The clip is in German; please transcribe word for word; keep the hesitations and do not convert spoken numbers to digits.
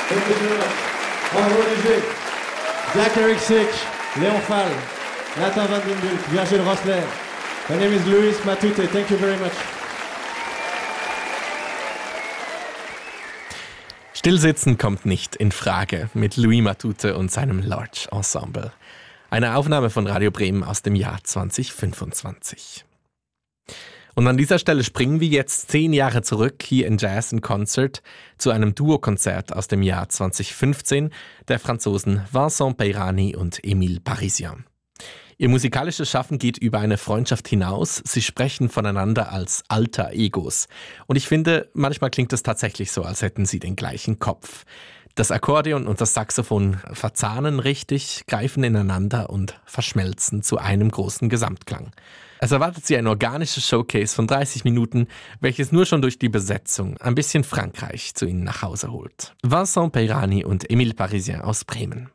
Thank you very much. Bravo Léger, Jack-Eric Sitch, Léon Fall, Nathan Van Den Bulk, Virgile Rossler. My name is Luis Matute. Thank you very much. Stillsitzen kommt nicht in Frage mit Louis Matute und seinem Large Ensemble. Eine Aufnahme von Radio Bremen aus dem Jahr zwanzig fünfundzwanzig. Und an dieser Stelle springen wir jetzt zehn Jahre zurück hier in Jazz in Concert zu einem Duokonzert aus dem Jahr zwanzig fünfzehn der Franzosen Vincent Peyrani und Émile Parisien. Ihr musikalisches Schaffen geht über eine Freundschaft hinaus. Sie sprechen voneinander als Alter Egos. Und ich finde, manchmal klingt es tatsächlich so, als hätten sie den gleichen Kopf. Das Akkordeon und das Saxophon verzahnen richtig, greifen ineinander und verschmelzen zu einem großen Gesamtklang. Es erwartet sie ein organisches Showcase von dreißig Minuten, welches nur schon durch die Besetzung ein bisschen Frankreich zu ihnen nach Hause holt. Vincent Peyrani und Émile Parisien aus Bremen.